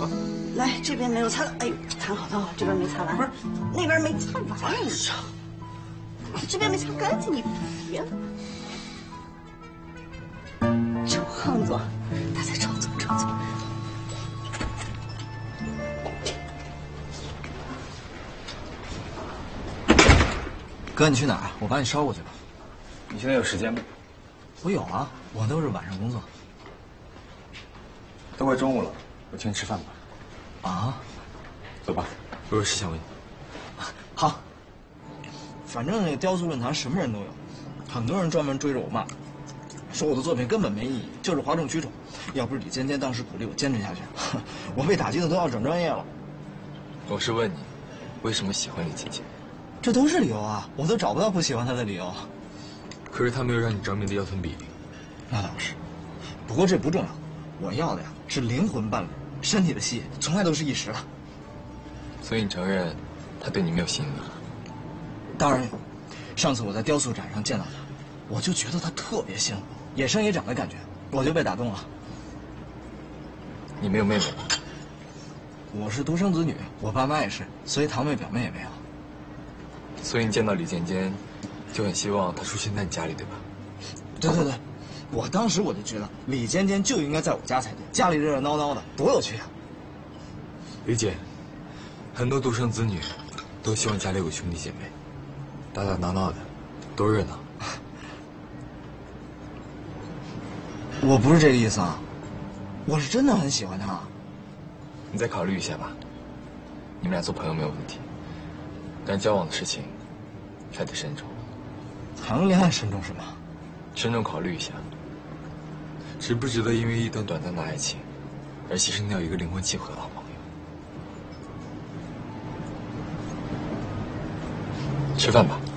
来，这边没有擦，哎呦，痰好痛啊！这边没擦完，不是，那边没擦完。哎呀，这边没擦干净，你别臭汉子，他在臭走。 哥，你去哪儿？我把你捎过去吧。 你现在有时间吗？ 我有啊，我都是晚上工作。 都快中午了，我请你吃饭吧。 啊？ 走吧，我有事想问你。 好。反正那个雕塑论坛什么人都有，很多人专门追着我骂，说我的作品根本没意义，就是哗众取宠。要不是李尖尖当时鼓励我坚持下去，我被打击的都要转专业了。 我是问你，为什么喜欢李尖尖？ 这都是理由啊，我都找不到不喜欢他的理由。 可是他没有让你着迷的腰臀比例。 那倒是，不过这不重要，我要的呀是灵魂伴侣，身体的吸引从来都是一时的。 所以你承认他对你没有吸引力？ 当然有，上次我在雕塑展上见到他，我就觉得他特别仙，野生野长的感觉，我就被打动了。 你没有妹妹吧？ 我是独生子女，我爸妈也是，所以堂妹表妹也没有。 所以你见到李尖尖，就很希望她出现在你家里，对吧？ 对，我当时我就觉得李尖尖就应该在我家才对，家里热热闹闹的，多有趣啊！ 理解，很多独生子女都希望家里有个兄弟姐妹，打打闹闹的，多热闹。 我不是这个意思啊，我是真的很喜欢他。 你再考虑一下吧，你们俩做朋友没有问题，但交往的事情还得慎重。 谈个恋爱慎重什么？ 慎重考虑一下，值不值得因为一段短暂的爱情而牺牲掉一个灵魂契合的好朋友？吃饭吧。